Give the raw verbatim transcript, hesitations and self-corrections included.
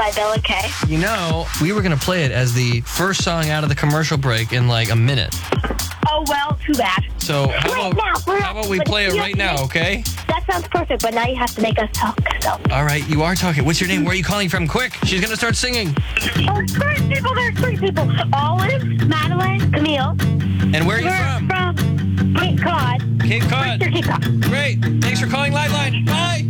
by Bella K. You know, we were going to play it as the first song out of the commercial break in like a minute. Oh, well, too bad. So how Right about, now, how about we but play it you right have to now, make- okay? That sounds perfect, but now you have to make us talk. So. All right, you are talking. What's your name? Where are you calling from? Quick, she's going to start singing. Oh, three people, there's three people. Olive, Madeline, Camille. And where are you We're from? from Cape Cod. Cape Cod. Cape Cod. Great. Thanks for calling Liveline. Bye.